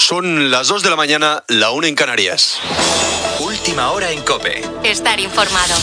Son las 2 de la mañana, la 1 en Canarias. Última hora en COPE. Estar informado.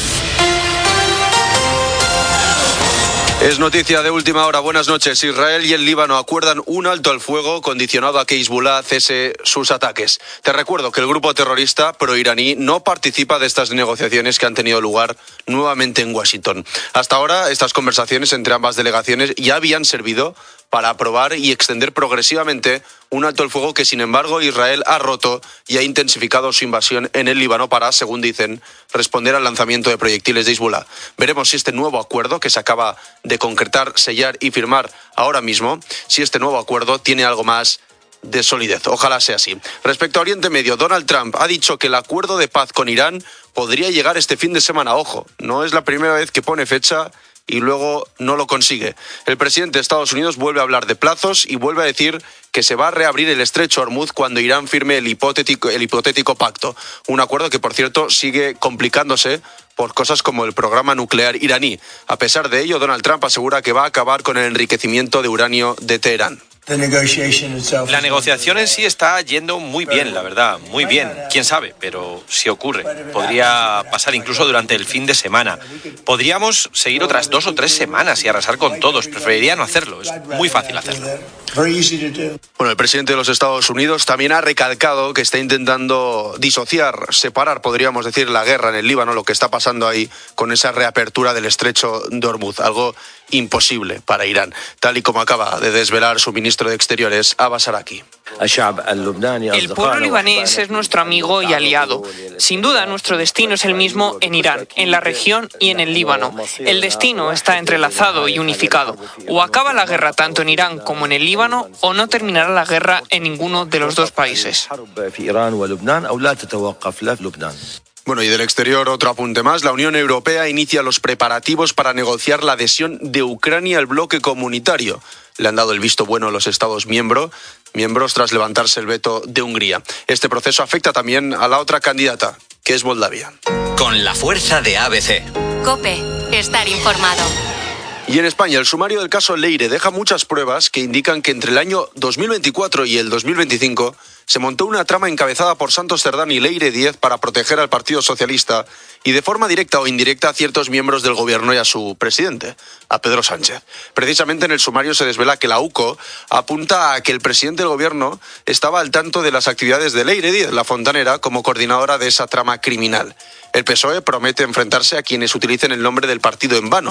Es noticia de última hora. Buenas noches. Israel y el Líbano acuerdan un alto al fuego condicionado a que Hezbollah cese sus ataques. Te recuerdo que el grupo terrorista proiraní no participa de estas negociaciones que han tenido lugar nuevamente en Washington. Hasta ahora, estas conversaciones entre ambas delegaciones ya habían servido para aprobar y extender progresivamente un alto el fuego que, sin embargo, Israel ha roto y ha intensificado su invasión en el Líbano para, según dicen, responder al lanzamiento de proyectiles de Hezbollah. Veremos si este nuevo acuerdo que se acaba de concretar, sellar y firmar ahora mismo, si este nuevo acuerdo tiene algo más de solidez. Ojalá sea así. Respecto a Oriente Medio, Donald Trump ha dicho que el acuerdo de paz con Irán podría llegar este fin de semana. Ojo, no es la primera vez que pone fecha y luego no lo consigue. El presidente de Estados Unidos vuelve a hablar de plazos y vuelve a decir que se va a reabrir el estrecho Hormuz cuando Irán firme el hipotético pacto. Un acuerdo que, por cierto, sigue complicándose por cosas como el programa nuclear iraní. A pesar de ello, Donald Trump asegura que va a acabar con el enriquecimiento de uranio de Teherán. La negociación en sí está yendo muy bien, la verdad, muy bien. Quién sabe, pero si ocurre. Podría pasar incluso durante el fin de semana. Podríamos seguir otras 2 o 3 semanas y arrasar con todos. Preferiría no hacerlo, es muy fácil hacerlo. Bueno, el presidente de los Estados Unidos también ha recalcado que está intentando disociar, separar, podríamos decir, la guerra en el Líbano, lo que está pasando ahí con esa reapertura del estrecho de Hormuz, algo imposible para Irán, tal y como acaba de desvelar su ministro de Exteriores, Abbas Araki. El pueblo libanés es nuestro amigo y aliado. Sin duda, nuestro destino es el mismo en Irán, en la región y en el Líbano. El destino está entrelazado y unificado. O acaba la guerra tanto en Irán como en el Líbano, o no terminará la guerra en ninguno de los dos países. Bueno, y del exterior otro apunte más. La Unión Europea inicia los preparativos para negociar la adhesión de Ucrania al bloque comunitario. Le han dado el visto bueno a los Estados miembros tras levantarse el veto de Hungría. Este proceso afecta también a la otra candidata, que es Moldavia. Con la fuerza de ABC. COPE. Estar informado. Y en España, el sumario del caso Leire deja muchas pruebas que indican que entre el año 2024 y el 2025 se montó una trama encabezada por Santos Cerdán y Leire Díez para proteger al Partido Socialista y de forma directa o indirecta a ciertos miembros del gobierno y a su presidente, a Pedro Sánchez. Precisamente en el sumario se desvela que la UCO apunta a que el presidente del gobierno estaba al tanto de las actividades de Leire Díez, la fontanera, como coordinadora de esa trama criminal. El PSOE promete enfrentarse a quienes utilicen el nombre del partido en vano.